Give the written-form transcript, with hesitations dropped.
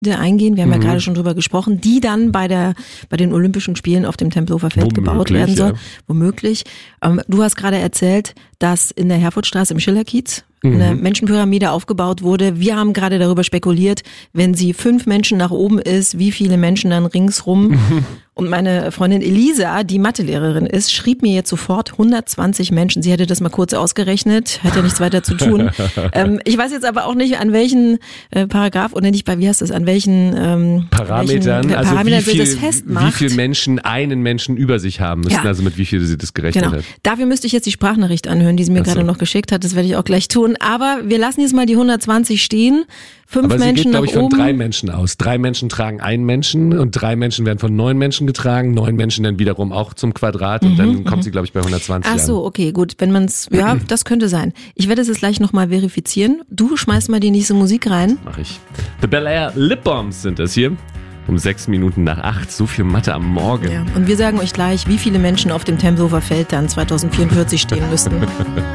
eingehen. Wir haben ja gerade schon drüber gesprochen, die dann bei den Olympischen Spielen auf dem Tempelhofer Feld gebaut werden soll. Ja. Womöglich. Du hast gerade erzählt, dass in der Herfordstraße im Schillerkiez eine Menschenpyramide aufgebaut wurde. Wir haben gerade darüber spekuliert, wenn sie 5 Menschen nach oben ist, wie viele Menschen dann ringsrum. Und meine Freundin Elisa, die Mathelehrerin ist, schrieb mir jetzt sofort 120 Menschen. Sie hätte das mal kurz ausgerechnet, hat ja nichts weiter zu tun. Ich weiß jetzt aber auch nicht, an welchen Paragraph oder nicht, wie heißt das, an welchen Parametern, also wie das festmacht. Wie viele Menschen einen Menschen über sich haben müssen, also mit wie viel sie das gerechnet hat. Dafür müsste ich jetzt die Sprachnachricht anhören, die sie mir gerade noch geschickt hat. Das werde ich auch gleich tun. Aber wir lassen jetzt mal die 120 stehen. 5 Aber Menschen sie geht, glaube ich, von oben. 3 Menschen aus. 3 Menschen tragen einen Menschen und 3 Menschen werden von 9 Menschen getragen. 9 Menschen dann wiederum auch zum Quadrat und dann kommt sie, glaube ich, bei 120 Ach so, okay, gut. Wenn man's, ja, das könnte sein. Ich werde es jetzt gleich nochmal verifizieren. Du schmeißt mal die nächste Musik rein. Mach ich. The Bel Air Lip Bombs sind das hier. Um 6 Minuten nach 8. So viel Mathe am Morgen. Ja, und wir sagen euch gleich, wie viele Menschen auf dem Tempelhofer Feld dann 2044 stehen müssten.